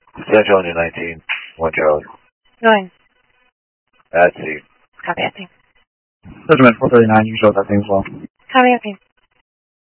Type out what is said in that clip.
Central on your 19. 1 Charlie. Going. At sea. Copy, at sea. Judgment 439, you showed that thing as well. Copy, at sea.